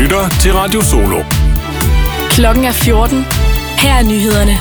lytter til Radio Solo. Klokken er 14. Her er nyhederne.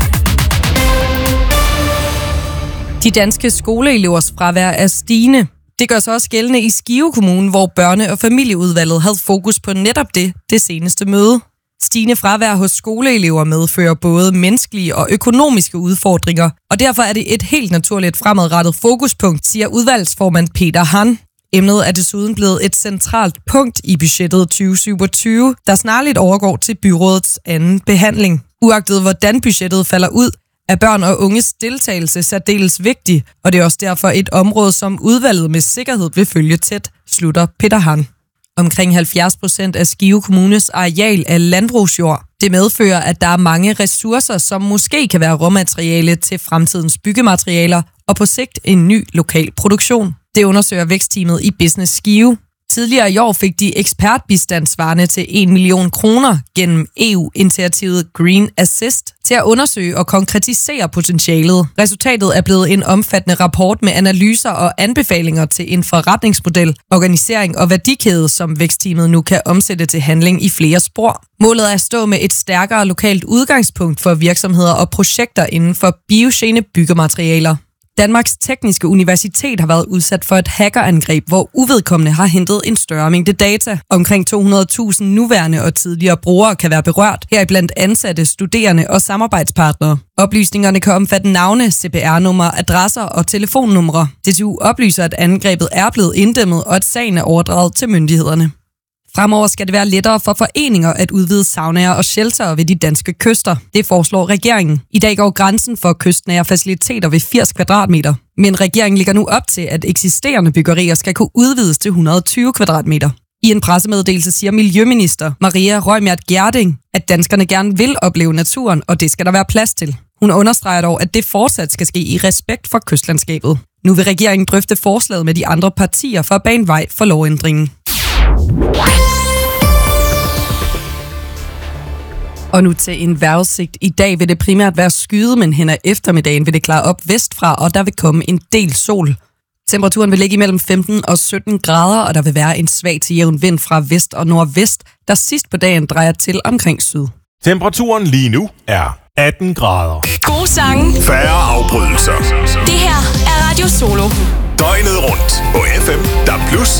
De danske skoleelevers fravær er stigende. Det gør sig også gældende i Skive Kommune, hvor børne- og familieudvalget havde fokus på netop det seneste møde. Stigende fravær hos skoleelever medfører både menneskelige og økonomiske udfordringer, og derfor er det et helt naturligt fremadrettet fokuspunkt, siger udvalgsformand Peter Hahn. Emnet er desuden blevet et centralt punkt i budgettet 2027, der snarligt overgår til byrådets anden behandling. Uagtet hvordan budgettet falder ud, er børn og unges deltagelse særdeles vigtig, og det er også derfor et område, som udvalget med sikkerhed vil følge tæt, slutter Peter Hahn. Omkring 70% af Skive Kommunes areal er landbrugsjord. Det medfører, at der er mange ressourcer, som måske kan være råmateriale til fremtidens byggematerialer og på sigt en ny lokal produktion. Det undersøger vækstteamet i Business Skive. Tidligere i år fik de ekspertbistand svarende til 1 million kroner gennem EU-initiativet Green Assist til at undersøge og konkretisere potentialet. Resultatet er blevet en omfattende rapport med analyser og anbefalinger til en forretningsmodel, organisering og værdikæde, som vækstteamet nu kan omsætte til handling i flere spor. Målet er at stå med et stærkere lokalt udgangspunkt for virksomheder og projekter inden for biogene byggematerialer. Danmarks Tekniske Universitet har været udsat for et hackerangreb, hvor uvedkommende har hentet en større mængde data. Omkring 200.000 nuværende og tidligere brugere kan være berørt, heriblandt ansatte, studerende og samarbejdspartnere. Oplysningerne kan omfatte navne, CPR-numre, adresser og telefonnumre. DTU oplyser, at angrebet er blevet inddæmmet og at sagen er overdraget til myndighederne. Fremover skal det være lettere for foreninger at udvide saunaer og sheltere ved de danske kyster. Det foreslår regeringen. I dag går grænsen for kystnære faciliteter ved 80 kvadratmeter. Men regeringen ligger nu op til, at eksisterende byggerier skal kunne udvides til 120 kvadratmeter. I en pressemeddelelse siger Miljøminister Maria Reumert Gjerding, at danskerne gerne vil opleve naturen, og det skal der være plads til. Hun understreger dog, at det fortsat skal ske i respekt for kystlandskabet. Nu vil regeringen drøfte forslaget med de andre partier for at bane vej for lovændringen. Og nu til en vejrudsigt. I dag vil det primært være skyet, men hen ad eftermiddagen vil det klare op vestfra, og der vil komme en del sol. Temperaturen vil ligge imellem 15 og 17 grader, og der vil være en svag til jævn vind fra vest og nordvest, der sidst på dagen drejer til omkring syd. Temperaturen lige nu er 18 grader. Gode sange. Færre afbrydelser. Det her er Radio Solo. Døgnet rundt på FM, der plus